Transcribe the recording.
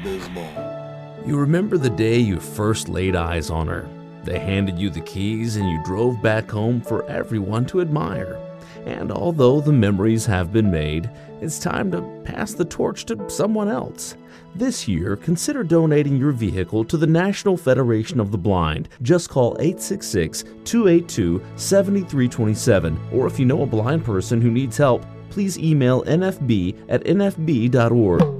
abysmal. You remember the day you first laid eyes on her. They handed you the keys and you drove back home for everyone to admire. And although the memories have been made, it's time to pass the torch to someone else. This year, consider donating your vehicle to the National Federation of the Blind. Just call 866-282-7327. Or if you know a blind person who needs help, please email nfb@nfb.org.